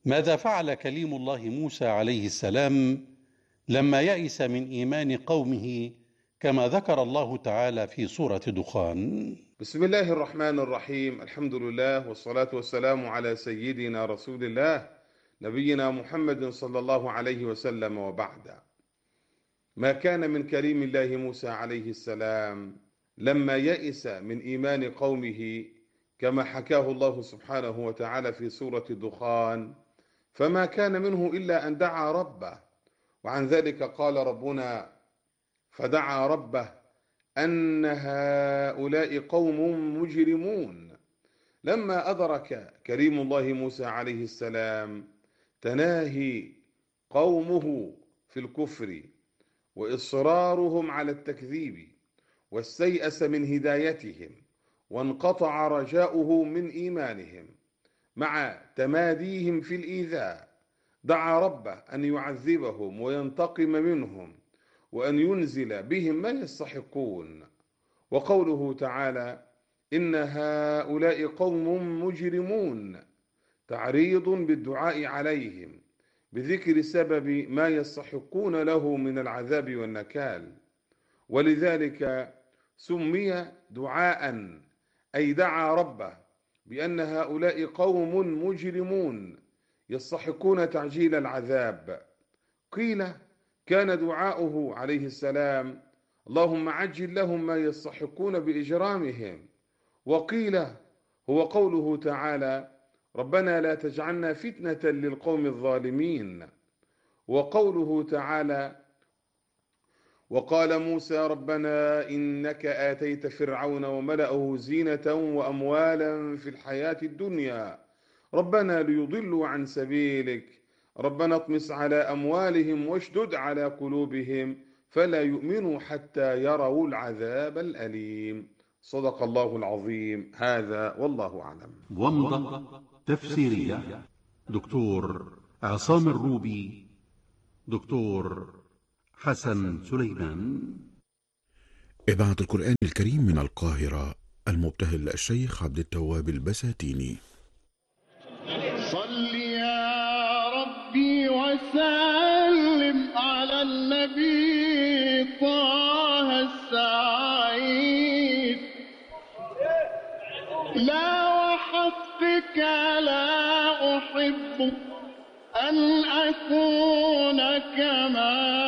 ماذا فعل كليم الله موسى عليه السلام لما يئس من إيمان قومه كما ذكر الله تعالى في سورة دخان؟ بسم الله الرحمن الرحيم. الحمد لله والصلاة والسلام على سيدنا رسول الله نبينا محمد صلى الله عليه وسلم، وبعد. ما كان من كريم الله موسى عليه السلام لما يئس من إيمان قومه كما حكاه الله سبحانه وتعالى في سورة الدخان، فما كان منه إلا أن دعا ربه. وعن ذلك قال ربنا: فدعا ربه أن هؤلاء قوم مجرمون. لما أدرك كريم الله موسى عليه السلام تناهي قومه في الكفر وإصرارهم على التكذيب، واستيأس من هدايتهم، وانقطع رجاؤه من إيمانهم مع تماديهم في الإيذاء، دعا ربه أن يعذبهم وينتقم منهم وأن ينزل بهم ما يستحقون. وقوله تعالى: إن هؤلاء قوم مجرمون، تعريض بالدعاء عليهم بذكر سبب ما يستحقون له من العذاب والنكال، ولذلك سمي دعاء، أي دعا ربه بأن هؤلاء قوم مجرمون يستحقون تعجيل العذاب. قيل كان دعاؤه عليه السلام: اللهم عجل لهم ما يستحقون بإجرامهم. وقيل هو قوله تعالى: ربنا لا تجعلنا فتنة للقوم الظالمين. وقوله تعالى: وقال موسى ربنا إنك آتيت فرعون وملأه زينة وأموالا في الحياة الدنيا ربنا ليضلوا عن سبيلك ربنا اطمس على أموالهم واشدد على قلوبهم فلا يؤمنوا حتى يروا العذاب الأليم. صدق الله العظيم. هذا والله أعلم. ومضة تفسيرية دكتور عصام الروبي، دكتور حسن سليمان. إذاعة القرآن الكريم من القاهرة، المبتهل الشيخ عبد التواب البساتيني. صل يا ربي وسلم على النبي طه السعيد، لا وحقك لا أحب أن أكون كما